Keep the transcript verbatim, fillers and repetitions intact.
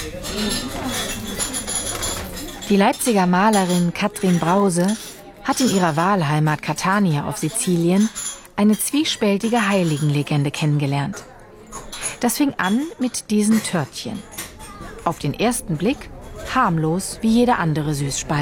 Die Leipziger Malerin Katrin Brause hat in ihrer Wahlheimat Catania auf Sizilien eine zwiespältige Heiligenlegende kennengelernt. Das fing an mit diesen Törtchen. Auf den ersten Blick harmlos wie jede andere Süßspeise.